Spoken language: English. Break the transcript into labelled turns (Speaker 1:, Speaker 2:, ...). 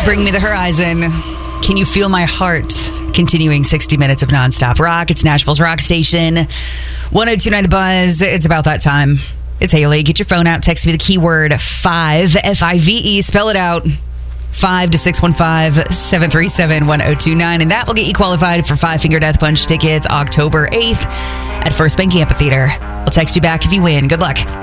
Speaker 1: Bring me the horizon. Can you feel my heart? Continuing 60 minutes of nonstop rock. It's Nashville's rock station. 1029 The Buzz. It's about that time. It's Haley. Get your phone out. Text me the keyword 5, F-I-V-E. Spell it out. 5 to 615-737-1029. And that will get you qualified for Five Finger Death Punch tickets October 8th at First Bank Amphitheater. I'll text you back if you win. Good luck.